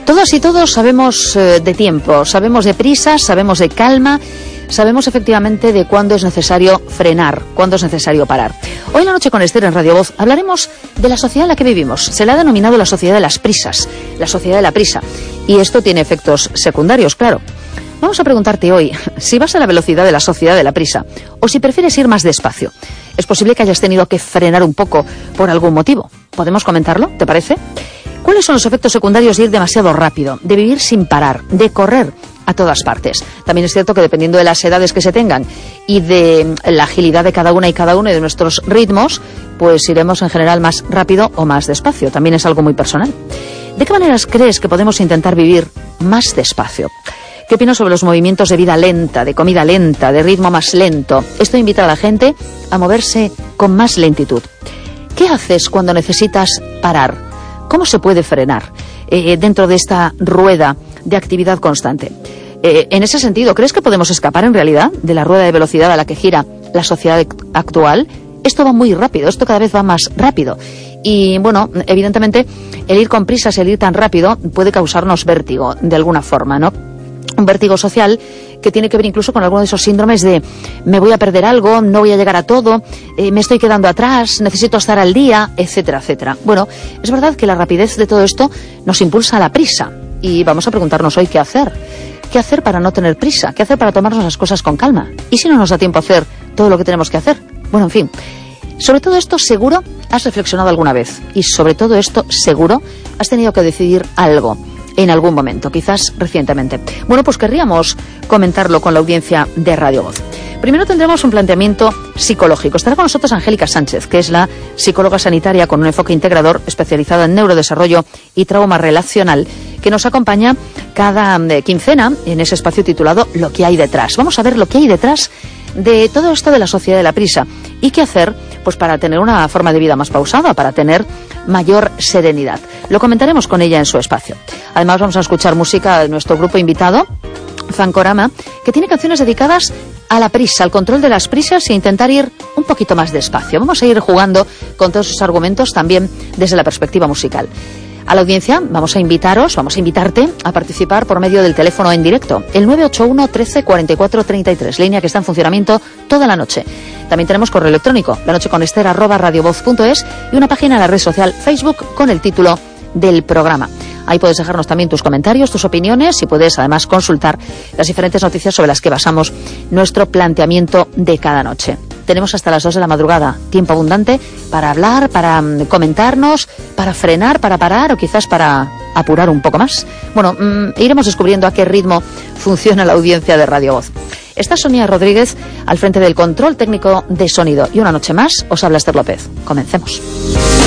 Todas y todos sabemos de tiempo, sabemos de prisas, sabemos de calma, sabemos efectivamente de cuándo es necesario frenar, cuándo es necesario parar. Hoy en La Noche con Esther en Radio Voz hablaremos de la sociedad en la que vivimos. Se la ha denominado la sociedad de las prisas, la sociedad de la prisa. Y esto tiene efectos secundarios, claro. Vamos a preguntarte hoy si vas a la velocidad de la sociedad de la prisa o si prefieres ir más despacio. Es posible que hayas tenido que frenar un poco por algún motivo. ¿Podemos comentarlo? ¿Te parece? ¿Cuáles son los efectos secundarios de ir demasiado rápido, de vivir sin parar, de correr a todas partes? También es cierto que dependiendo de las edades que se tengan y de la agilidad de cada una y cada uno y de nuestros ritmos, pues iremos en general más rápido o más despacio. También es algo muy personal. ¿De qué maneras crees que podemos intentar vivir más despacio? ¿Qué opinas sobre los movimientos de vida lenta, de comida lenta, de ritmo más lento? Esto invita a la gente a moverse con más lentitud. ¿Qué haces cuando necesitas parar? ¿Cómo se puede frenar dentro de esta rueda de actividad constante? En ese sentido, ¿crees que podemos escapar en realidad de la rueda de velocidad a la que gira la sociedad actual? Esto va muy rápido, esto cada vez va más rápido. Y bueno, evidentemente, el ir con prisas, el ir tan rápido, puede causarnos vértigo de alguna forma, ¿no? Un vértigo social que tiene que ver incluso con alguno de esos síndromes de me voy a perder algo, no voy a llegar a todo, me estoy quedando atrás, necesito estar al día, etcétera, etcétera. Bueno, es verdad que la rapidez de todo esto nos impulsa a la prisa y vamos a preguntarnos hoy qué hacer. ¿Qué hacer para no tener prisa? ¿Qué hacer para tomarnos las cosas con calma? ¿Y si no nos da tiempo a hacer todo lo que tenemos que hacer? Bueno, en fin, sobre todo esto seguro has reflexionado alguna vez y sobre todo esto seguro has tenido que decidir algo en algún momento, quizás recientemente. Bueno, pues querríamos comentarlo con la audiencia de Radio Voz. Primero tendremos un planteamiento psicológico. Estará con nosotros Angélica Sánchez, que es la psicóloga sanitaria con un enfoque integrador especializada en neurodesarrollo y trauma relacional, que nos acompaña cada quincena en ese espacio titulado Lo que hay detrás. Vamos a ver lo que hay detrás de todo esto de la sociedad de la prisa y qué hacer pues para tener una forma de vida más pausada, para tener mayor serenidad. Lo comentaremos con ella en su espacio. Además vamos a escuchar música de nuestro grupo invitado, Fancorama, que tiene canciones dedicadas a la prisa, al control de las prisas e intentar ir un poquito más despacio. Vamos a ir jugando con todos esos argumentos también desde la perspectiva musical. A la audiencia vamos a invitarte a participar por medio del teléfono en directo, el 981 13 44 33, línea que está en funcionamiento toda la noche. También tenemos correo electrónico, lanocheconester@radiovoz.es y una página en la red social Facebook con el título del programa. Ahí puedes dejarnos también tus comentarios, tus opiniones y puedes además consultar las diferentes noticias sobre las que basamos nuestro planteamiento de cada noche. Tenemos hasta las 2 de la madrugada, tiempo abundante para hablar, para comentarnos, para frenar, para parar o quizás para apurar un poco más. Bueno, iremos descubriendo a qué ritmo funciona la audiencia de Radio Voz. Está Sonia Rodríguez al frente del control técnico de sonido y una noche más os habla Esther López. Comencemos.